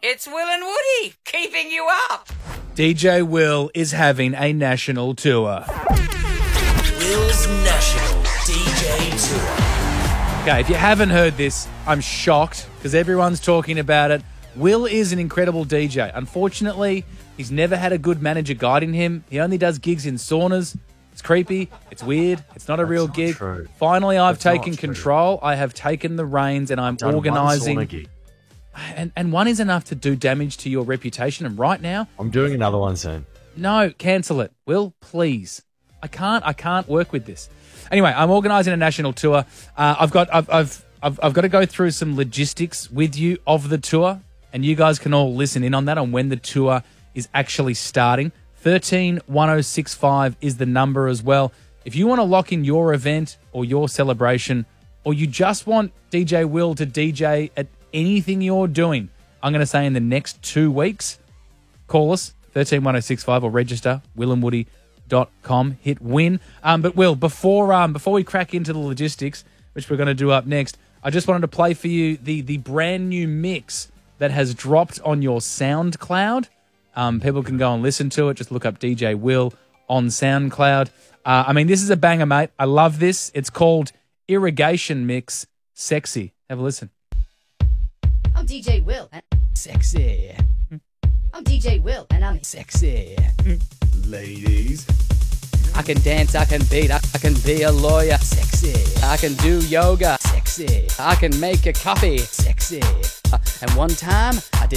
It's Will and Woody, keeping you up. DJ Will is having a national tour. Will's National DJ Tour. Okay, if you haven't heard this, I'm shocked because everyone's talking about it. Will is an incredible DJ. Unfortunately, he's never had a good manager guiding him. He only does gigs in saunas. It's creepy. It's weird. It's not a real gig. True. Finally, I've That's not taken true. control. I have taken the reins and I'm Done one organising. sauna gig. And one is enough to do damage to your reputation. And right now, I'm doing another one soon. no, cancel it. Will, please. I can't work with this. Anyway, I'm organising a national tour. I've got to go through some logistics with you of the tour, and you guys can all listen in on that on when the tour is actually starting. 131065 is the number as well. If you want to lock in your event or your celebration, or you just want DJ Will to DJ at anything you're doing, I'm going to say in the next 2 weeks, call us, 131065, or register, willandwoody.com, hit win. But Will, before we crack into the logistics, which we're going to do up next, I just wanted to play for you the brand new mix that has dropped on your SoundCloud. People can go and listen to it. Just look up DJ Will on SoundCloud. This is a banger, mate. I love this. It's called Irrigation Mix Sexy. Have a listen. I'm DJ Will. And Sexy. I'm DJ Will, and I'm Sexy. Ladies. I can dance, I can beat, I can be a lawyer. Sexy. I can do yoga. Sexy. I can make a coffee. Sexy. And one time, I did